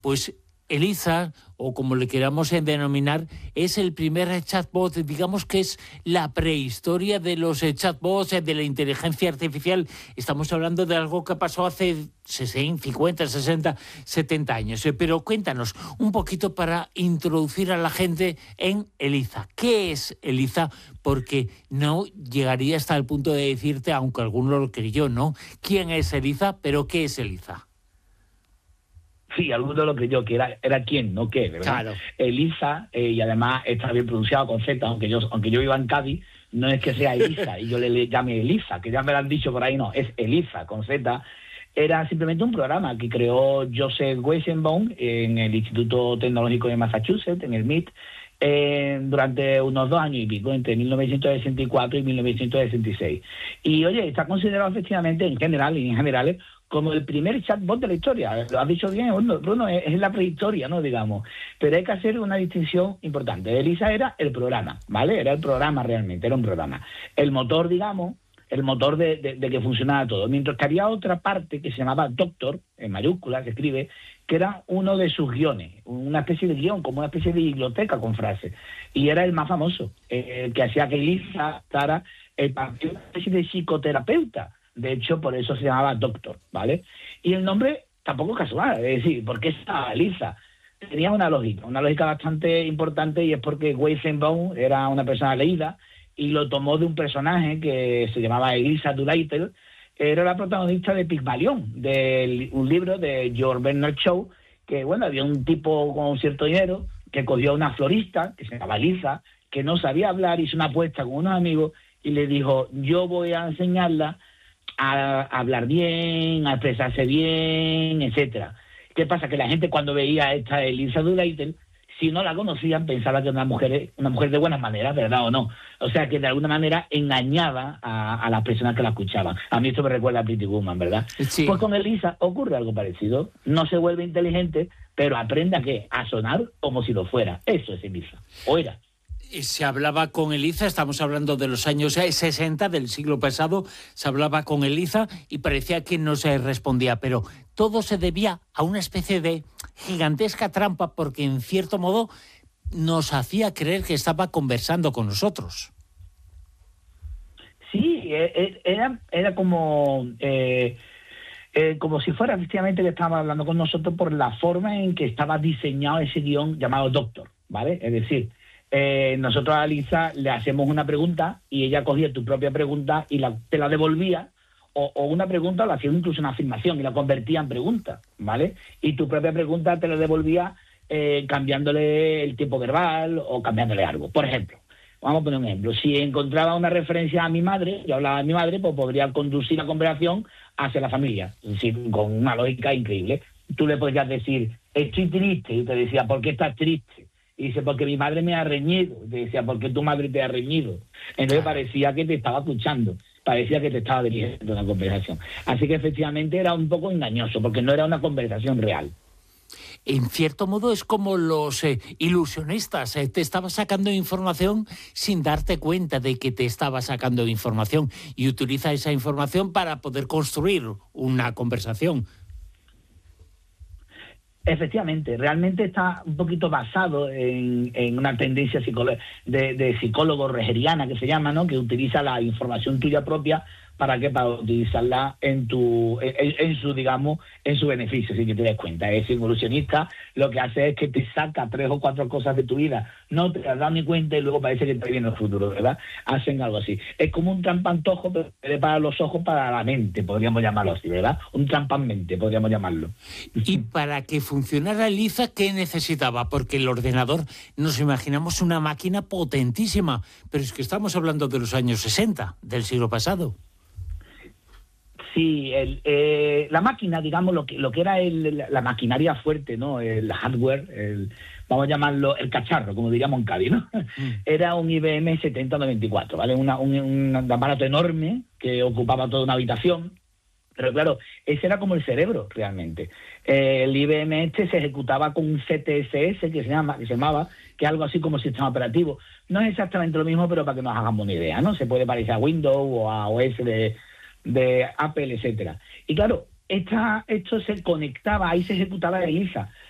pues Eliza, o como le queramos denominar, es el primer chatbot, digamos que es la prehistoria de los chatbots, de la inteligencia artificial. Estamos hablando de algo que pasó hace 60, 50, 60, 70 años. Pero cuéntanos un poquito para introducir a la gente en Eliza. ¿Qué es Eliza? Porque no llegaría hasta el punto de decirte, aunque alguno lo creyó, ¿no? ¿Quién es Eliza? ¿Pero qué es Eliza? Sí, alguno lo creyó, que era quién, no qué, ¿verdad? Claro. Eliza, y además está bien pronunciado con Z, aunque yo viva en Cádiz, no es que sea Eliza y yo le llame Eliza, que ya me lo han dicho por ahí, no, es Eliza con Z. Era simplemente un programa que creó Joseph Weizenbaum en el Instituto Tecnológico de Massachusetts, en el MIT, durante unos 2 años y pico, entre 1964 y 1966. Y oye, está considerado efectivamente en generales, como el primer chatbot de la historia. Lo has dicho bien, Bruno, es la prehistoria, ¿no? Digamos. Pero hay que hacer una distinción importante. Eliza era el programa, ¿vale? Era el programa realmente, era un programa. El motor, digamos, el motor de que funcionaba todo. Mientras que había otra parte que se llamaba Doctor, en mayúsculas, se escribe, que era uno de sus guiones, una especie de guión, como una especie de biblioteca con frases. Y era el más famoso, el que hacía que Eliza estará una especie de psicoterapeuta. De hecho, por eso se llamaba Doctor, ¿vale? Y el nombre tampoco es casual, es decir, ¿por qué estaba Eliza? Tenía una lógica bastante importante, y es porque Weizenbaum era una persona leída y lo tomó de un personaje que se llamaba Eliza Doolittle. Era la protagonista de Pygmalion, de un libro de George Bernard Shaw, que, bueno, había un tipo con un cierto dinero que cogió a una florista, que se llamaba Eliza, que no sabía hablar, hizo una apuesta con unos amigos y le dijo, yo voy a enseñarla a hablar bien, a expresarse bien, etcétera. ¿Qué pasa? Que la gente, cuando veía a esta Eliza Doolittle, si no la conocían, pensaba que era una mujer de buenas maneras, ¿verdad o no? O sea, que de alguna manera engañaba a las personas que la escuchaban. A mí esto me recuerda a Pretty Woman, ¿verdad? Sí. Pues con Eliza ocurre algo parecido. No se vuelve inteligente, pero aprende a ¿qué? A sonar como si lo fuera. Eso es Eliza. O era. Se hablaba con Eliza, estamos hablando de los años 60 del siglo pasado, se hablaba con Eliza y parecía que no se respondía, pero todo se debía a una especie de gigantesca trampa, porque en cierto modo nos hacía creer que estaba conversando con nosotros. Sí, era como si fuera efectivamente que estaba hablando con nosotros, por la forma en que estaba diseñado ese guión llamado Doctor, ¿vale? Es decir, nosotros a Eliza le hacemos una pregunta y ella cogía tu propia pregunta y te la devolvía, o una pregunta, o le hacía incluso una afirmación y la convertía en pregunta, ¿vale? Y tu propia pregunta te la devolvía cambiándole el tiempo verbal o cambiándole algo. Por ejemplo, vamos a poner un ejemplo. Si encontraba una referencia a mi madre, yo hablaba de mi madre, pues podría conducir la conversación hacia la familia, es decir, con una lógica increíble. Tú le podrías decir, estoy triste, y te decía, ¿por qué estás triste? Y dice, porque mi madre me ha reñido. Y te decía, ¿por qué tu madre te ha reñido? Entonces parecía que te estaba escuchando, parecía que te estaba dirigiendo una conversación. Así que efectivamente era un poco engañoso, porque no era una conversación real. En cierto modo es como los ilusionistas, te estaba sacando información sin darte cuenta de que te estaba sacando información, y utiliza esa información para poder construir una conversación. Efectivamente, realmente está un poquito basado en una tendencia de psicólogo rogeriana, que se llama, ¿no? Que utiliza la información tuya propia para utilizarla en su, digamos, en su beneficio, sin que te des cuenta. Es evolucionista, lo que hace es que te saca 3 o 4 cosas de tu vida, no te has dado ni cuenta y luego parece que te viene el futuro, ¿verdad? Hacen algo así. Es como un trampantojo, pero para los ojos, para la mente, podríamos llamarlo así, ¿verdad? Un trampan-mente, podríamos llamarlo. Y para que funcionara Eliza, ¿qué necesitaba? Porque el ordenador, nos imaginamos una máquina potentísima, pero es que estamos hablando de los años 60, del siglo pasado. Sí, la máquina, digamos, lo que era la maquinaria fuerte, ¿no? El hardware, vamos a llamarlo el cacharro, como diríamos en Cádiz, ¿no? Era un IBM 7094, ¿vale? Un aparato enorme que ocupaba toda una habitación. Pero claro, ese era como el cerebro, realmente. El IBM se ejecutaba con un CTSS, que se llamaba, que es algo así como sistema operativo. No es exactamente lo mismo, pero para que nos hagamos una idea, ¿no? Se puede parecer a Windows o a OS de Apple, etcétera. Y claro, esto se conectaba, ahí se ejecutaba Eliza,